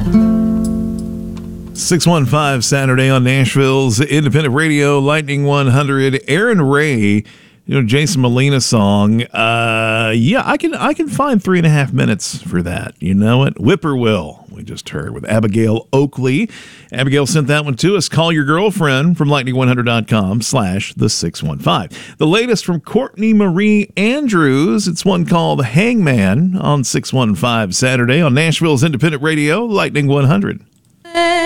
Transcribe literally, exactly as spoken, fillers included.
six one five Saturday on Nashville's Independent Radio, Lightning one hundred. Aaron Ray, you know, Jason Molina song. Uh, yeah, I can I can find three and a half minutes for that. You know it. Whippoorwill, we just heard with Abigail Oakley. Abigail sent that one to us. Call your girlfriend from lightning one hundred dot com slash the six one five. The latest from Courtney Marie Andrews. It's one called Hangman on six one five Saturday on Nashville's Independent Radio, Lightning one hundred.